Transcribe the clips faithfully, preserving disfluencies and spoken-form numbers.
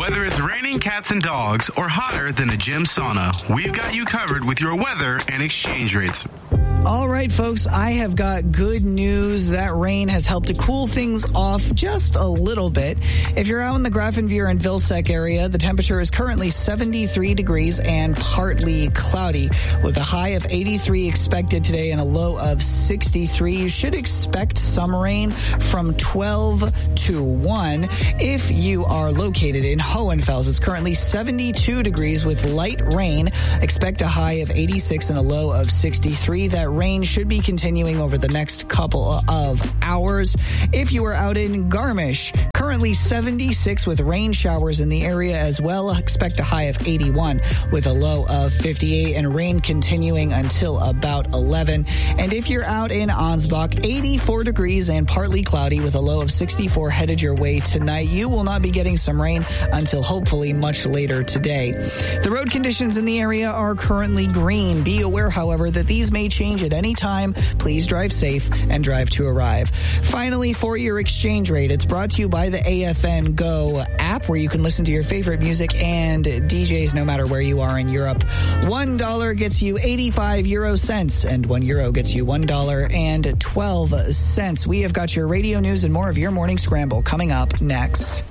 Whether it's raining cats and dogs or hotter than a gym sauna, we've got you covered with your weather and exchange rates. All right, folks, I have got good news. That rain has helped to cool things off just a little bit. If you're out in the Grafenveer and Vilseck area, the temperature is currently seventy-three degrees and partly cloudy, with a high of eighty-three expected today and a low of sixty-three. You should expect some rain from twelve to one. If you are located in Hohenfels, it's currently seventy-two degrees with light rain. Expect a high of eighty-six and a low of sixty-three. That rain should be continuing over the next couple of hours. If you are out in Garmisch, currently seventy-six with rain showers in the area as well. Expect a high of eighty-one with a low of fifty-eight and rain continuing until about eleven. And if you're out in Ansbach, eighty-four degrees and partly cloudy with a low of sixty-four headed your way tonight. You will not be getting some rain until hopefully much later today. The road conditions in the area are currently green. Be aware, however, that these may change at any time. Please drive safe and drive to arrive. Finally, for your exchange rate, it's brought to you by the A F N Go app, where you can listen to your favorite music and D Js no matter where you are in Europe. One dollar gets you eighty-five euro cents, and one euro gets you one dollar and twelve cents. We have got your radio news and more of your morning scramble coming up next.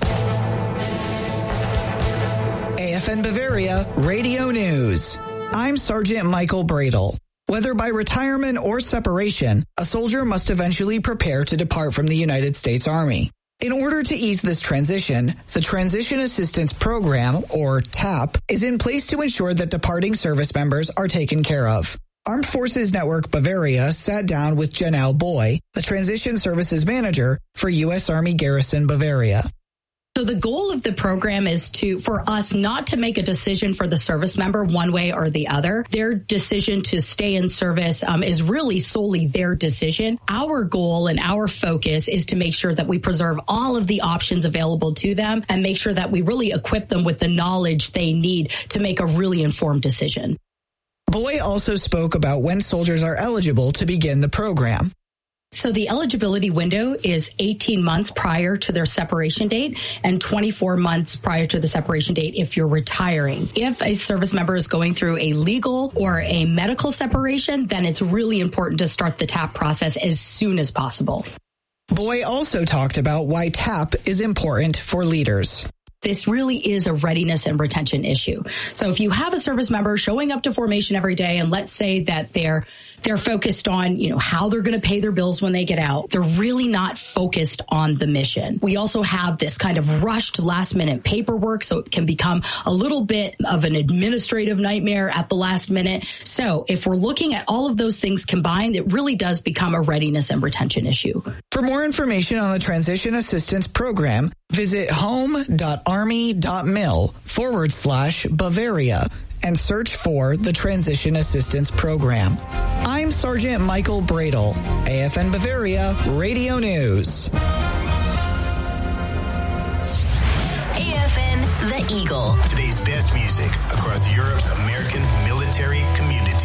A F N Bavaria Radio News. I'm Sergeant Michael Bradle. Whether by retirement or separation, a soldier must eventually prepare to depart from the United States Army. In order to ease this transition, the Transition Assistance Program, or TAP, is in place to ensure that departing service members are taken care of. Armed Forces Network Bavaria sat down with Janelle Boy, the Transition Services Manager for U S Army Garrison Bavaria. So the goal of the program is to, for us not to make a decision for the service member one way or the other. Their decision to stay in service um, is really solely their decision. Our goal and our focus is to make sure that we preserve all of the options available to them and make sure that we really equip them with the knowledge they need to make a really informed decision. Boy also spoke about when soldiers are eligible to begin the program. So the eligibility window is eighteen months prior to their separation date and twenty-four months prior to the separation date if you're retiring. If a service member is going through a legal or a medical separation, then it's really important to start the TAP process as soon as possible. Boy also talked about why TAP is important for leaders. This really is a readiness and retention issue. So if you have a service member showing up to formation every day, and let's say that they're they're focused on, you know, how they're going to pay their bills when they get out, they're really not focused on the mission. We also have this kind of rushed last minute paperwork, so it can become a little bit of an administrative nightmare at the last minute. So if we're looking at all of those things combined, it really does become a readiness and retention issue. For more information on the Transition Assistance Program, visit home.army.mil forward slash Bavaria and search for the Transition Assistance Program. I'm Sergeant Michael Bradle, A F N Bavaria Radio News. A F N The Eagle. Today's best music across Europe's American military community.